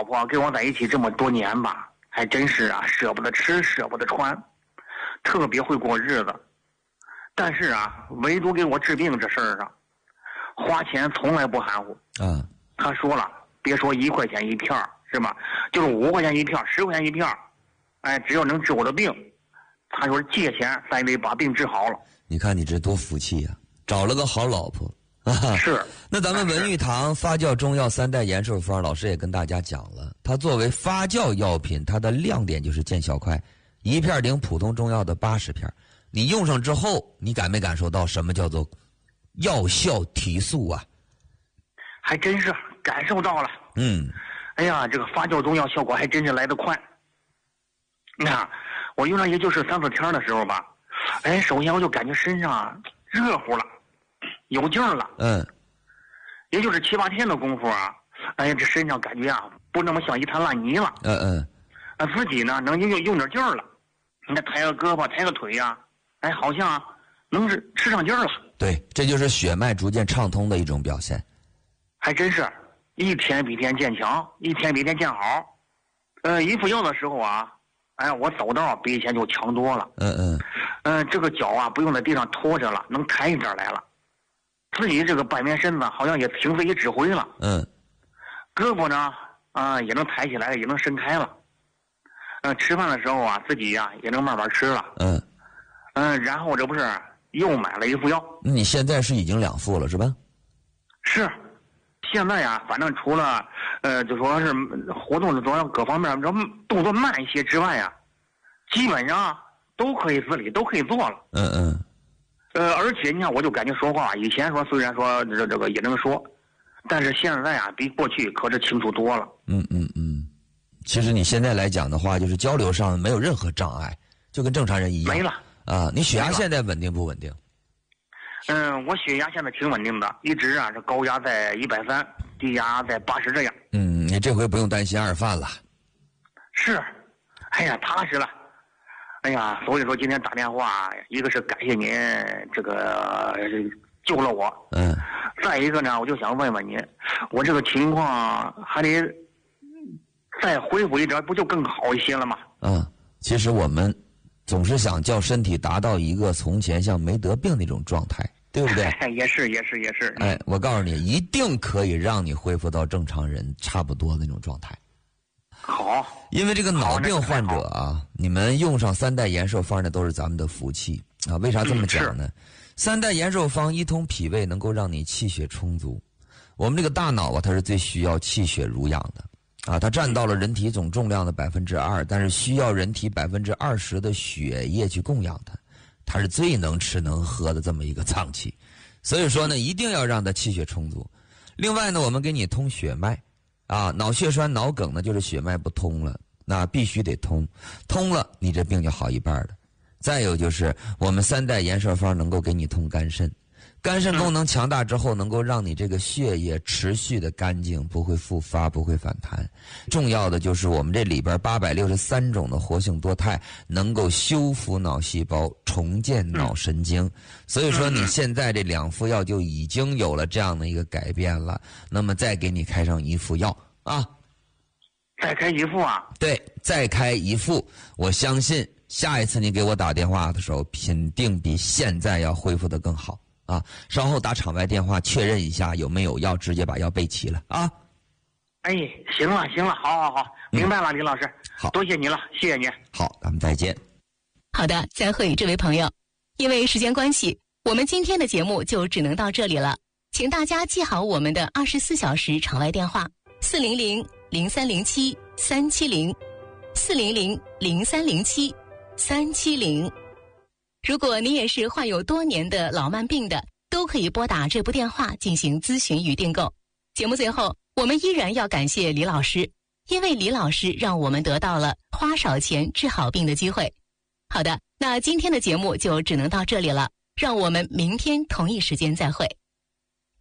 婆跟我在一起这么多年吧，还真是啊，舍不得吃，舍不得穿，特别会过日子。但是啊，唯独给我治病这事儿上，花钱从来不含糊。他说了，别说1块钱一片是吧？就是5块钱一片，10块钱一片，哎，只要能治我的病，他说借钱咱也得把病治好了。 你看你这多福气呀，找了个好老婆。 是。 那咱们文玉堂发酵中药3代延寿方，老师也跟大家讲了，它作为发酵药品，它的亮点就是见效快，1片顶普通中药的80片。你用上之后，你感没感受到什么叫做药效提速啊？ 还真是感受到了。哎呀，这个发酵中药效果还真是来得快。你看，我用上也就是3、4天的时候吧，哎，首先我就感觉身上热乎了，有劲儿了。也就是7、8天的功夫啊，哎呀，这身上感觉啊不那么像一滩烂泥了。自己呢能用点劲儿了。你看抬个胳膊抬个腿呀，哎，好像能是吃上劲儿了。 对，这就是血脉逐渐畅通的一种表现。 还真是一天比一天渐强，一天比一天渐好。一服药的时候啊，哎，我走道比以前就强多了。这个脚啊不用在地上拖着了，能抬一点来了。自己这个半边身子好像也听自己指挥了。胳膊呢也能抬起来，也能伸开了。吃饭的时候啊，自己呀也能慢慢吃了。然后这不是又买了1副药。 你现在是已经2副了是吧？ 是。现在呀，反正除了就说是活动的主要各方面动作慢一些之外呀，基本上都可以自理，都可以做了。而且你看，我就感觉说话，以前说虽然说这个也能说，但是现在啊，比过去可是清楚多了。 其实你现在来讲的话，就是交流上没有任何障碍，就跟正常人一样。 没了啊！你血压现在稳定不稳定？ 我血压现在挺稳定的，一直啊是高压在130，低压在80这样。 你这回不用担心2犯了。 是，哎呀，踏实了。哎呀，所以说今天打电话，一个是感谢您这个救了我，再一个呢，我就想问问您，我这个情况还得再恢复一点，不就更好一些了吗？ 其实我们总是想叫身体达到一个从前像没得病那种状态，对不对？ 也是。 哎，我告诉你，一定可以让你恢复到正常人差不多的那种状态。 好， 因为这个脑病患者啊，你们用上3代延寿方呢，都是咱们的福气啊。为啥这么讲呢？3代延寿方一通脾胃，能够让你气血充足。我们这个大脑啊，它是最需要气血濡养的啊，它占到了人体总重量的2%，但是需要人体20%的血液去供养它，它是最能吃能喝的这么一个脏器。所以说呢，一定要让它气血充足。另外呢，我们给你通血脉。脑血栓、脑梗呢，就是血脉不通了，那必须得通，通了你这病就好一半了。再有就是我们3代延寿方能够给你通肝肾，肝肾功能强大之后，能够让你这个血液持续的干净，不会复发，不会反弹。重要的就是我们这里边863种的活性多肽能够修复脑细胞，重建脑神经。所以说你现在这2副药就已经有了这样的一个改变了。那么再给你开上1副药啊， 再开1副啊？ 对，再开1副，我相信下一次你给我打电话的时候，肯定比现在要恢复的更好啊！稍后打场外电话确认一下有没有药，直接把药备齐了啊！ 哎，行了，好，明白了，李老师， 好， 多谢您了，谢谢您。 好，咱们再见。 好的，再会，这位朋友。因为时间关系，我们今天的节目就只能到这里了，请大家记好我们的24小时场外电话：400-0307-370，400-0307-370。如果您也是患有多年的老慢病的，都可以拨打这部电话进行咨询与订购。节目最后，我们依然要感谢李老师，因为李老师让我们得到了花少钱治好病的机会。好的，那今天的节目就只能到这里了，让我们明天同一时间再会。